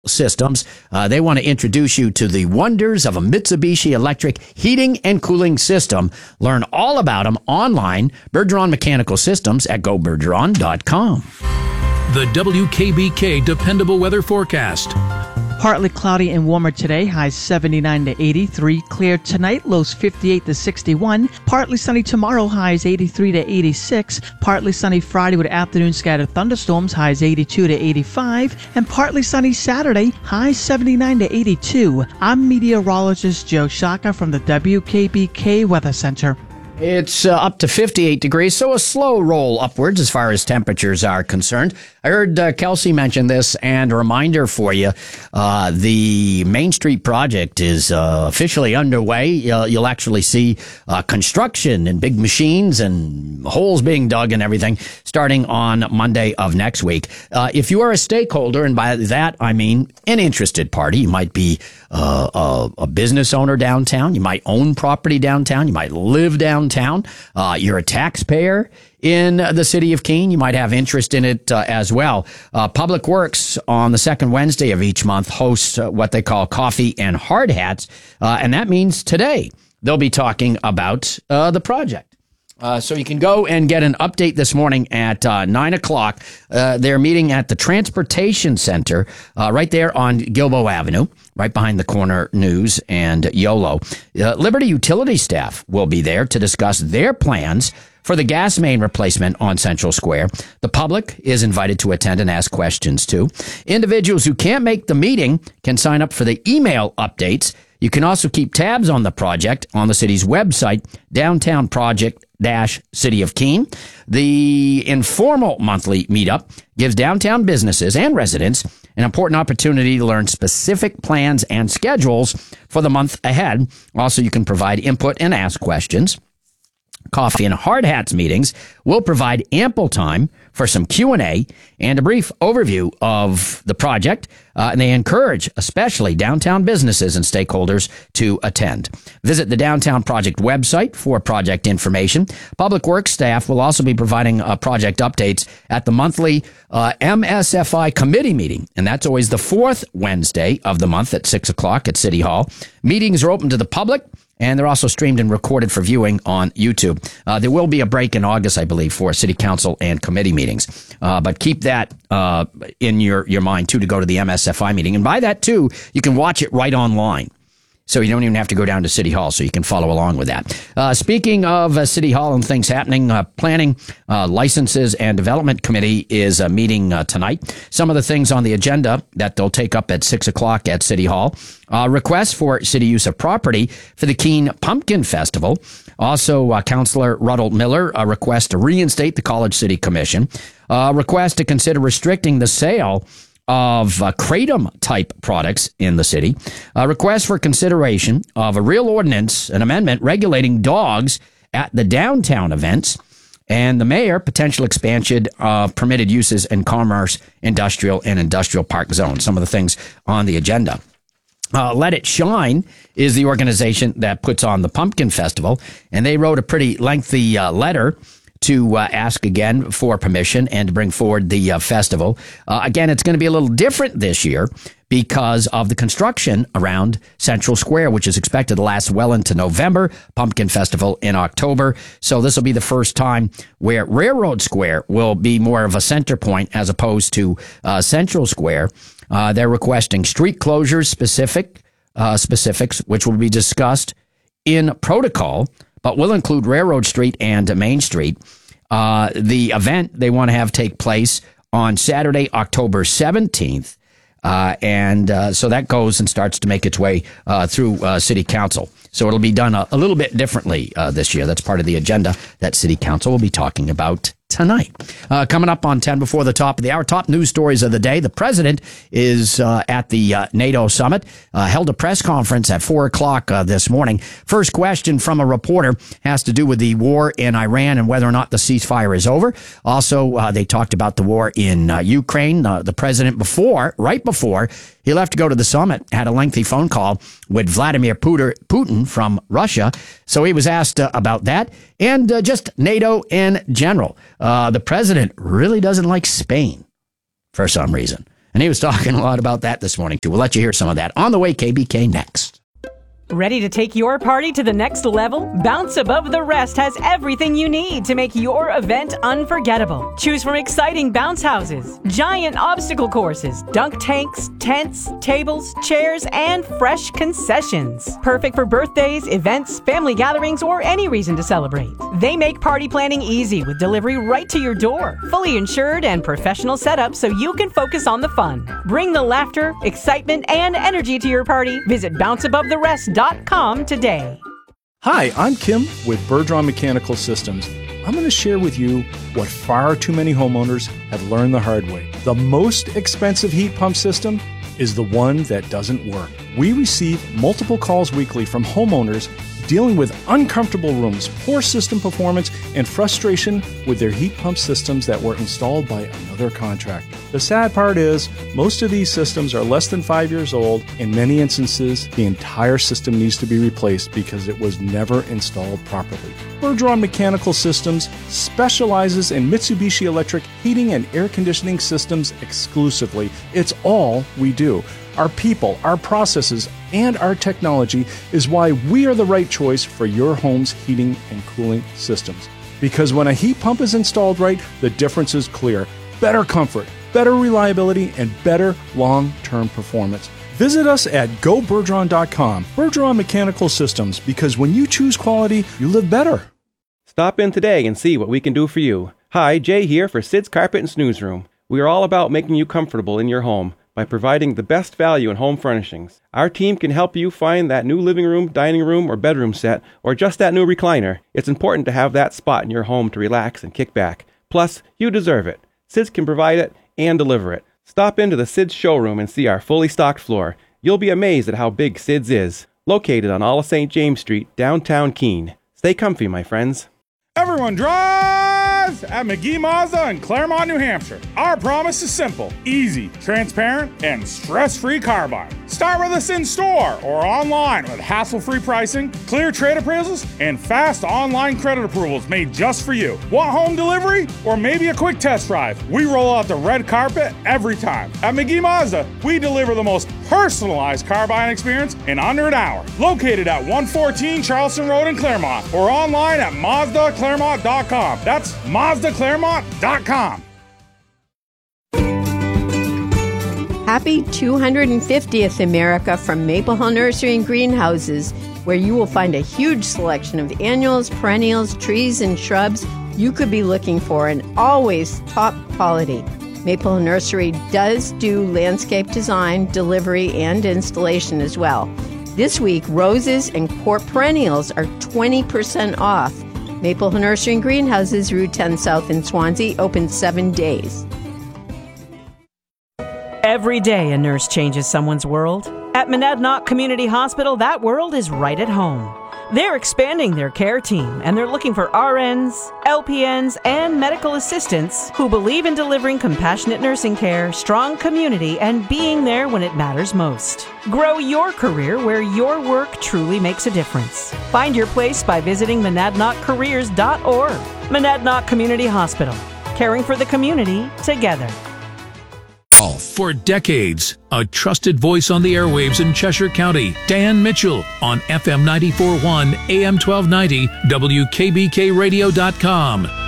Systems. They want to introduce you to the wonders of a Mitsubishi electric heating and cooling system. Learn all about them online. Bergeron Mechanical Systems at gobergeron.com. The WKBK Dependable Weather Forecast. Partly cloudy and warmer today, highs 79 to 83. Clear tonight, lows 58 to 61. Partly sunny tomorrow, highs 83 to 86. Partly sunny Friday with afternoon scattered thunderstorms, highs 82 to 85. And partly sunny Saturday, highs 79 to 82. I'm meteorologist Joe Shaka from the WKBK Weather Center. It's up to 58 degrees, so a slow roll upwards as far as temperatures are concerned. I heard Kelsey mention this, and a reminder for you, the Main Street project is officially underway. You'll actually see construction and big machines and holes being dug and everything starting on Monday of next week. If you are a stakeholder, and by that I mean an interested party, you might be a business owner downtown, you might own property downtown, you might live downtown, you're a taxpayer in the city of Keene, you might have interest in it as well. Public Works on the second Wednesday of each month hosts what they call Coffee and Hard Hats, and that means today they'll be talking about the project. So you can go and get an update this morning at 9 o'clock. They're meeting at the Transportation Center right there on Gilboa Avenue, right behind the Corner News and YOLO. Liberty Utility staff will be there to discuss their plans for the gas main replacement on Central Square. The public is invited to attend and ask questions, too. Individuals who can't make the meeting can sign up for the email updates. You can also keep tabs on the project on the city's website, Downtown Project-City of Keene. The informal monthly meetup gives downtown businesses and residents an important opportunity to learn specific plans and schedules for the month ahead. Also, you can provide input and ask questions. Coffee and Hard Hats meetings will provide ample time for some Q&A and a brief overview of the project, and they encourage especially downtown businesses and stakeholders to attend. Visit the Downtown Project website for project information. Public Works staff will also be providing project updates at the monthly MSFI committee meeting, and that's always the fourth Wednesday of the month at 6 o'clock at City Hall. Meetings are open to the public, and they're also streamed and recorded for viewing on YouTube. There will be a break in August, I believe, for city council and committee meetings. But keep that in your mind, too, to go to the MSFI meeting. And by that, too, you can watch it right online. So you don't even have to go down to City Hall, so you can follow along with that. Speaking of City Hall and things happening, Planning, Licenses, and Development Committee is meeting tonight. Some of the things on the agenda that they'll take up at 6 o'clock at City Hall. Requests for city use of property for the Keene Pumpkin Festival. Also, Councilor Ruddle Miller, a request to reinstate the College City Commission. Request to consider restricting the sale of Kratom-type products in the city. A request for consideration of a real ordinance, an amendment regulating dogs at the downtown events. And the mayor, potential expansion of permitted uses in commerce, industrial, and industrial park zones. Some of the things on the agenda. Let It Shine is the organization that puts on the Pumpkin Festival, and they wrote a pretty lengthy letter to ask again for permission and to bring forward the festival. Again, it's going to be a little different this year because of the construction around Central Square, which is expected to last well into November, Pumpkin Festival in October. So this will be the first time where Railroad Square will be more of a center point as opposed to Central Square. They're requesting street closures specifics, which will be discussed in protocol, but will include Railroad Street and Main Street. The event they want to have take place on Saturday, October 17th. So that goes and starts to make its way through City Council. So it'll be done a little bit differently this year. That's part of the agenda that City Council will be talking about tonight. Coming up on 10 before the top of the hour, top news stories of the day. The president is at the NATO summit, held a press conference at 4 o'clock this morning. First question from a reporter has to do with the war in Iran and whether or not the ceasefire is over. Also, they talked about the war in Ukraine. The president right before he left to go to the summit, had a lengthy phone call with Vladimir Putin from Russia. So he was asked about that and just NATO in general. The president really doesn't like Spain for some reason. And he was talking a lot about that this morning, too. We'll let you hear some of that. On the way, KBK next. Ready to take your party to the next level? Bounce Above the Rest has everything you need to make your event unforgettable. Choose from exciting bounce houses, giant obstacle courses, dunk tanks, tents, tables, chairs, and fresh concessions. Perfect for birthdays, events, family gatherings, or any reason to celebrate. They make party planning easy with delivery right to your door. Fully insured and professional setup so you can focus on the fun. Bring the laughter, excitement, and energy to your party. Visit bounceabovitherest.com today. Hi, I'm Kim with Bergeron Mechanical Systems. I'm going to share with you what far too many homeowners have learned the hard way. The most expensive heat pump system is the one that doesn't work. We receive multiple calls weekly from homeowners dealing with uncomfortable rooms, poor system performance, and frustration with their heat pump systems that were installed by another contractor. The sad part is, most of these systems are less than 5 years old. In many instances, the entire system needs to be replaced because it was never installed properly. Bergeron Mechanical Systems specializes in Mitsubishi Electric heating and air conditioning systems exclusively. It's all we do. Our people, our processes, and our technology is why we are the right choice for your home's heating and cooling systems. Because when a heat pump is installed right, the difference is clear. Better comfort, better reliability, and better long-term performance. Visit us at gobergeron.com. Bergeron Mechanical Systems, because when you choose quality, you live better. Stop in today and see what we can do for you. Hi, Jay here for Sid's Carpet and Snooze Room. We are all about making you comfortable in your home by providing the best value in home furnishings. Our team can help you find that new living room, dining room, or bedroom set, or just that new recliner. It's important to have that spot in your home to relax and kick back. Plus, you deserve it. Sid's can provide it and deliver it. Stop into the Sid's showroom and see our fully stocked floor. You'll be amazed at how big Sid's is. Located on all of St. James Street, downtown Keene. Stay comfy, my friends. Everyone drives at McGee Mazda in Claremont, New Hampshire. Our promise is simple, easy, transparent, and stress-free car buying. Start with us in store or online with hassle-free pricing, clear trade appraisals, and fast online credit approvals made just for you. Want home delivery or maybe a quick test drive? We roll out the red carpet every time. At McGee Mazda, we deliver the most personalized car buying experience in under an hour. Located at 114 Charleston Road in Claremont or online at MazdaClaremont.com. That's MazdaClaremont.com. Happy 250th America from Maple Hill Nursery and Greenhouses, where you will find a huge selection of annuals, perennials, trees, and shrubs you could be looking for, and always top quality. Maple Hill Nursery does do landscape design, delivery, and installation as well. This week, roses and court perennials are 20% off. Maple Hill Nursery and Greenhouses, Route 10 South in Swansea, open 7 days. Every day a nurse changes someone's world. At Monadnock Community Hospital, that world is right at home. They're expanding their care team, and they're looking for RNs, LPNs, and medical assistants who believe in delivering compassionate nursing care, strong community, and being there when it matters most. Grow your career where your work truly makes a difference. Find your place by visiting monadnockcareers.org. Monadnock Community Hospital, caring for the community together. For decades, a trusted voice on the airwaves in Cheshire County, Dan Mitchell on FM 94.1, AM 1290, WKBKRadio.com.